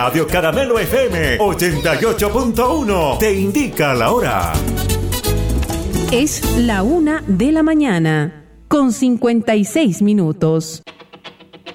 Radio Caramelo FM 88.1 te indica la hora. Es la 1:00 a.m, con 56 minutos.